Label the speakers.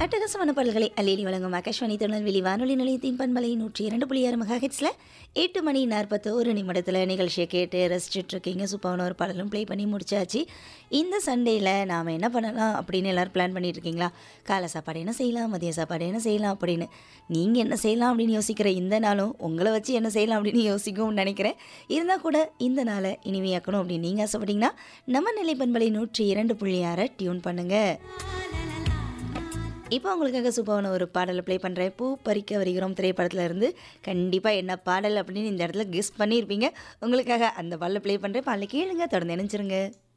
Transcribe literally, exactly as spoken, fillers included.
Speaker 1: அட்டகாசமான பாடல்களை அள்ளி வழங்கும் ஆகாஷ்வாணி திருநெல்வேலி வானொலி நிலையத்தின் பண்பலை நூற்றி இரண்டு புள்ளி ஆறு மெகா ஹெட்ஸில் எட்டு மணி நாற்பத்தி ஒரு நிமிடத்தில் நிகழ்ச்சியை கேட்டு ரசிச்சுட்டு இருக்கீங்க. சூப்பரான ஒரு பாடலும் ப்ளே பண்ணி முடிச்சாச்சு. இந்த சண்டேயில் நாம் என்ன பண்ணலாம் அப்படின்னு எல்லோரும் பிளான் பண்ணிட்டு இருக்கீங்களா? காலை சாப்பாடு என்ன செய்யலாம், மதிய சாப்பாடு என்ன செய்யலாம் அப்படின்னு. நீங்கள் என்ன செய்யலாம் அப்படின்னு யோசிக்கிற இந்த நாளும் உங்களை வச்சு என்ன செய்யலாம் அப்படின்னு யோசிக்கும்னு நினைக்கிறேன். இருந்தால் கூட இந்த நாளை இனிமையாக்கணும் அப்படின்னு நீங்கள் ஆசைப்பட்டீங்கன்னா நம்ம நிலை பண்பலை நூற்றி இரண்டு புள்ளி ஆறை டியூன் பண்ணுங்கள். இப்போ உங்களுக்காக சூப்பரான ஒரு பாடலை ப்ளே பண்ணுறேன். பூ பறிக்க வருகிறோம் திரைப்படத்தில் இருந்து. கண்டிப்பாக என்ன பாடல் அப்படின்னு இந்த இடத்துல கெஸ் பண்ணியிருப்பீங்க. உங்களுக்காக அந்த பாடலை ப்ளே பண்ணுறேன். பாடலை கேளுங்க, தொடர்ந்து நினைச்சிருங்க.